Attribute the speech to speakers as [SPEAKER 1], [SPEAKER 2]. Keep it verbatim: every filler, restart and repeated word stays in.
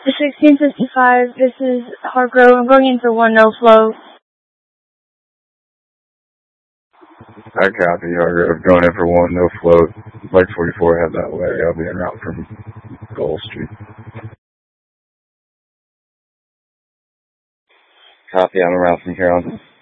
[SPEAKER 1] sixteen fifty-five, this is Hargrove. I'm going in for one no flow.
[SPEAKER 2] I copy, Hargrove. Going in for one, no float. Like forty-four, head that way. I'll be en route from Gold Street.
[SPEAKER 3] Copy, I'm en route from here on.